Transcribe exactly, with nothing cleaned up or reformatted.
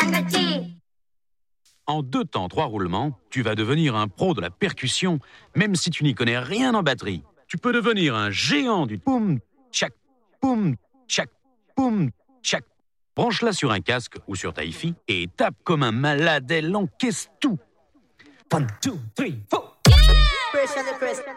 En deux temps, trois roulements, tu vas devenir un pro de la percussion, même si tu n'y connais rien en batterie. Tu peux devenir un géant du poum, tchac, poum, tchac, poum, tchac. Branche-la sur un casque ou sur ta hi-fi et tape comme un malade, elle encaisse tout. One, two, three, four. Press on the press.